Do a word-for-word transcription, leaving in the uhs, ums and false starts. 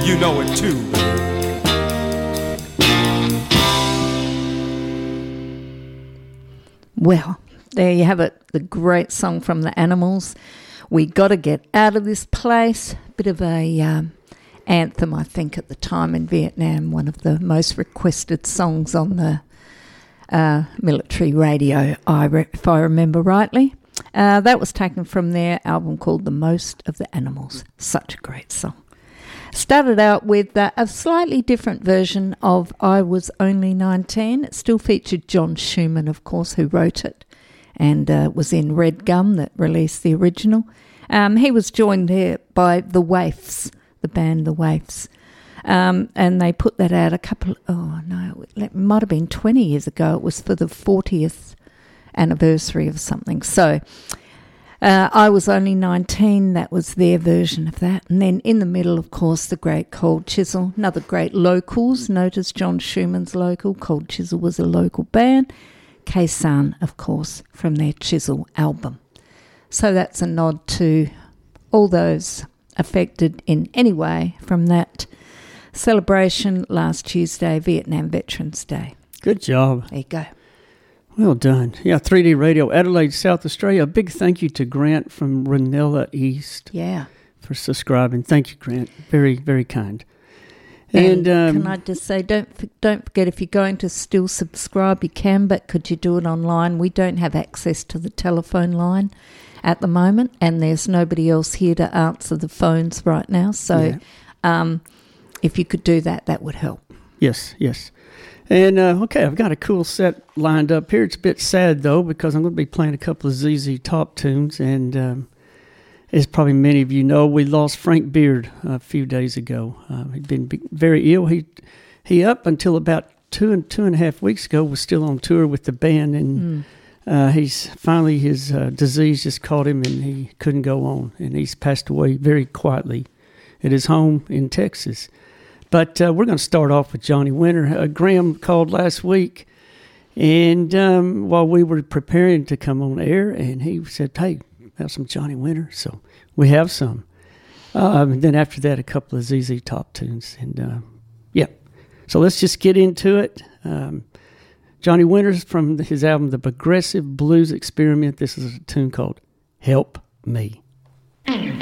you know it too. Well, there you have it, the great song from the Animals. We got to get out of this place. Bit of a um, anthem, I think, at the time in Vietnam. One of the most requested songs on the uh, military radio, I re- if I remember rightly. Uh, that was taken from their album called The Most of the Animals. Such a great song. Started out with uh, a slightly different version of I Was Only nineteen. It still featured John Schumann, of course, who wrote it, and uh, was in Red Gum that released the original. Um, he was joined there by the Waifs, the band The Waifs, um, and they put that out a couple, oh no, it might have been twenty years ago. It was for the fortieth anniversary of something. So uh, I Was Only nineteen, that was their version of that. And then in the middle, of course, the great Cold Chisel, another great locals. Notice John Schumann's local. Cold Chisel was a local band. Khe-Sanh, of course, from their Chisel album. So that's a nod to all those affected in any way from that celebration last Tuesday, Vietnam Veterans Day. Good job. There you go. Well done. Yeah, three D Radio, Adelaide, South Australia. A big thank you to Grant from Ranella East. Yeah. For subscribing. Thank you, Grant. Very, very kind. And, and um, can I just say, don't don't forget, if you're going to still subscribe, you can, but could you do it online? We don't have access to the telephone line at the moment, and there's nobody else here to answer the phones right now. So yeah. um, if you could do that, that would help. Yes, yes. And, uh, okay, I've got a cool set lined up here. It's a bit sad, though, because I'm going to be playing a couple of Z Z Top tunes. And um, as probably many of you know, we lost Frank Beard a few days ago. Uh, he'd been very ill. He, he up until about two and two and a half weeks ago, was still on tour with the band. And mm. uh, he's finally, his uh, disease just caught him, and he couldn't go on. And he's passed away very quietly at his home in Texas. But uh, we're going to start off with Johnny Winter. Uh, Graham called last week, and um, while we were preparing to come on air, and he said, hey, have some Johnny Winter. So we have some. Um, and then after that, a couple of Z Z Top tunes. And, uh, yeah. So let's just get into it. Um, Johnny Winter's from his album, The Progressive Blues Experiment. This is a tune called Help Me.